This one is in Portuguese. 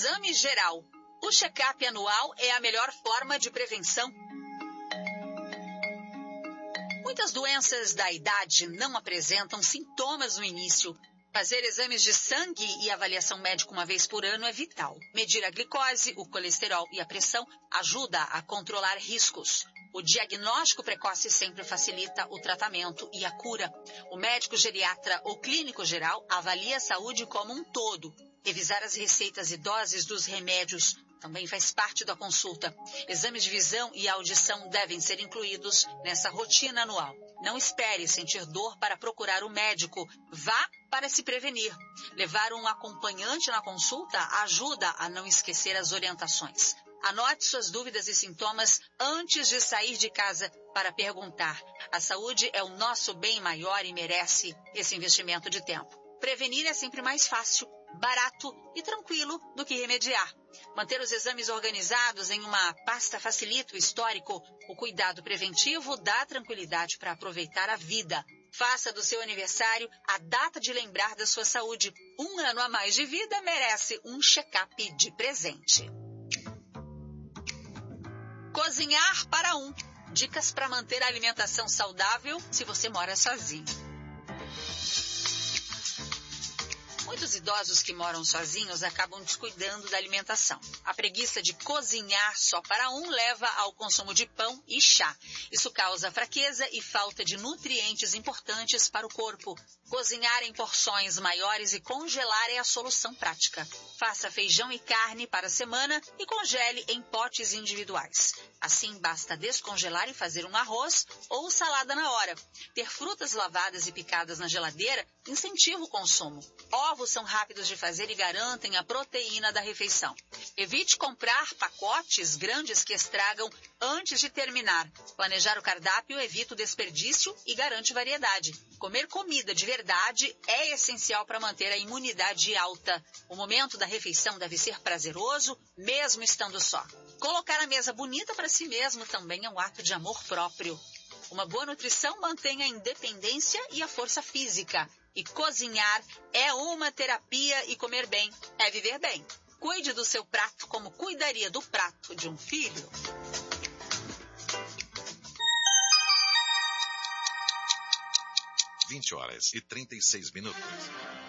exame geral. O check-up anual é a melhor forma de prevenção. Muitas doenças da idade não apresentam sintomas no início. Fazer exames de sangue e avaliação médica uma vez por ano é vital. Medir a glicose, o colesterol e a pressão ajuda a controlar riscos. O diagnóstico precoce sempre facilita o tratamento e a cura. O médico geriatra ou clínico geral avalia a saúde como um todo. Revisar as receitas e doses dos remédios também faz parte da consulta. Exames de visão e audição devem ser incluídos nessa rotina anual. Não espere sentir dor para procurar o médico. Vá para se prevenir. Levar um acompanhante na consulta ajuda a não esquecer as orientações. Anote suas dúvidas e sintomas antes de sair de casa para perguntar. A saúde é o nosso bem maior e merece esse investimento de tempo. Prevenir é sempre mais fácil, barato e tranquilo do que remediar. Manter os exames organizados em uma pasta facilita o histórico. O cuidado preventivo dá tranquilidade para aproveitar a vida. Faça do seu aniversário a data de lembrar da sua saúde. 1 ano a mais de vida merece um check-up de presente. Cozinhar para um. Dicas para manter a alimentação saudável se você mora sozinho. Muitos idosos que moram sozinhos acabam descuidando da alimentação. A preguiça de cozinhar só para um leva ao consumo de pão e chá. Isso causa fraqueza e falta de nutrientes importantes para o corpo. Cozinhar em porções maiores e congelar é a solução prática. Faça feijão e carne para a semana e congele em potes individuais. Assim, basta descongelar e fazer um arroz ou salada na hora. Ter frutas lavadas e picadas na geladeira incentiva o consumo. Ovos são rápidos de fazer e garantem a proteína da refeição. Evite comprar pacotes grandes que estragam antes de terminar. Planejar o cardápio evita o desperdício e garante variedade. Comer comida de verdade é essencial para manter a imunidade alta. O momento da refeição deve ser prazeroso, mesmo estando só. Colocar a mesa bonita para si mesmo também é um ato de amor próprio. Uma boa nutrição mantém a independência e a força física. E cozinhar é uma terapia e comer bem é viver bem. Cuide do seu prato como cuidaria do prato de um filho. (20h36).